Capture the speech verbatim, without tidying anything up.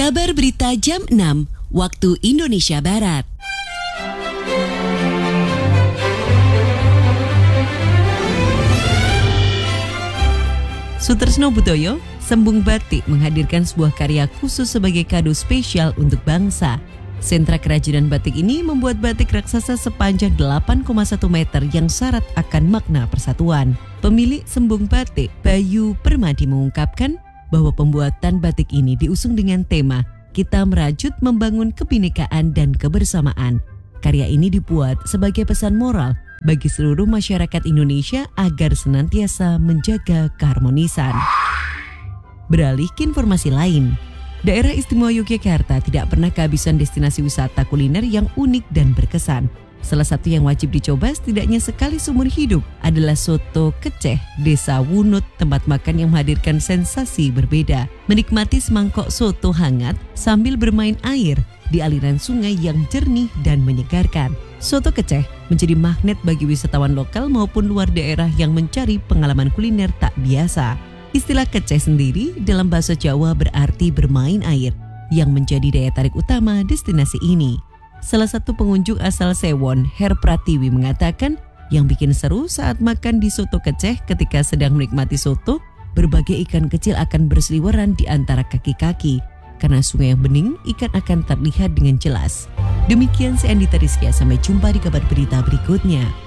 Kabar Berita Jam enam, waktu Indonesia Barat. Sutresno Budoyo, Sembung Batik menghadirkan sebuah karya khusus sebagai kado spesial untuk bangsa. Sentra kerajinan batik ini membuat batik raksasa sepanjang delapan koma satu meter yang syarat akan makna persatuan. Pemilik Sembung Batik, Bayu Permadi, mengungkapkan bahwa pembuatan batik ini diusung dengan tema Kita Merajut Membangun Kebinekaan dan Kebersamaan. Karya ini dibuat sebagai pesan moral bagi seluruh masyarakat Indonesia agar senantiasa menjaga keharmonisan. Beralih ke informasi lain, Daerah Istimewa Yogyakarta tidak pernah kehabisan destinasi wisata kuliner yang unik dan berkesan. Salah satu yang wajib dicoba setidaknya sekali seumur hidup adalah Soto Keceh, Desa Wunut, tempat makan yang menghadirkan sensasi berbeda. Menikmati semangkok soto hangat sambil bermain air di aliran sungai yang jernih dan menyegarkan. Soto Keceh menjadi magnet bagi wisatawan lokal maupun luar daerah yang mencari pengalaman kuliner tak biasa. Istilah keceh sendiri dalam bahasa Jawa berarti bermain air, yang menjadi daya tarik utama destinasi ini. Salah satu pengunjung asal Sewon, Her Pratiwi, mengatakan yang bikin seru saat makan di Soto Keceh ketika sedang menikmati soto, berbagai ikan kecil akan berseliweran di antara kaki-kaki. Karena sungai yang bening, ikan akan terlihat dengan jelas. Demikian saya Andita Rizkia, sampai jumpa di kabar berita berikutnya.